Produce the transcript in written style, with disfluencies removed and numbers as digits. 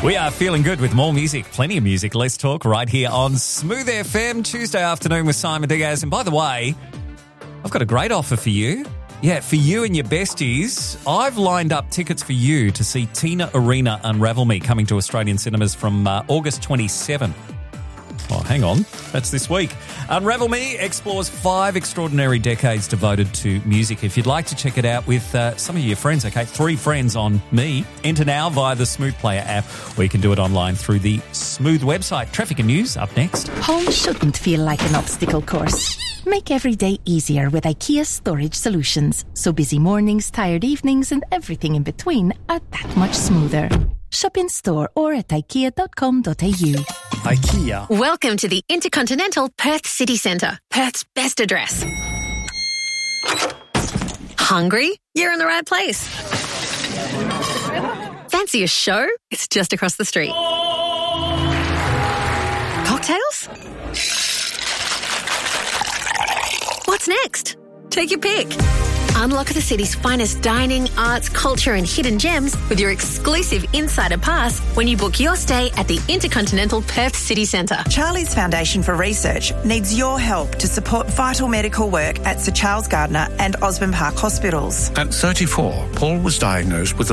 We are feeling good with more music, plenty of music. Let's talk right here on Smooth FM, Tuesday afternoon with Simon Diaz. And by the way, I've got a great offer for you. Yeah, for you and your besties, I've lined up tickets for you to see Tina Arena Unravel Me coming to Australian cinemas from August 27. Oh, hang on. That's this week. Unravel Me explores 5 extraordinary decades devoted to music. If you'd like to check it out with some of your friends, okay, 3 friends on me, enter now via the Smooth Player app, or you can do it online through the Smooth website. Traffic and news up next. Home shouldn't feel like an obstacle course. Make every day easier with IKEA storage solutions, so busy mornings, tired evenings, and everything in between are that much smoother. Shop in store or at ikea.com.au. IKEA. Welcome to the Intercontinental Perth City Centre, Perth's best address. Hungry? You're in the right place. Fancy a show? It's just across the street. Cocktails? What's next? Take your pick. Unlock the city's finest dining, arts, culture and hidden gems with your exclusive Insider Pass when you book your stay at the Intercontinental Perth City Centre. Charlie's Foundation for Research needs your help to support vital medical work at Sir Charles Gardner and Osborne Park Hospitals. At 34, Paul was diagnosed with